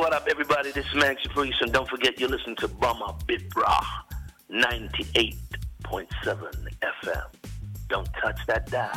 what up, everybody? This is Max Priest, and don't forget you listen to Bama Bibra 98.7 FM. Don't touch that dial.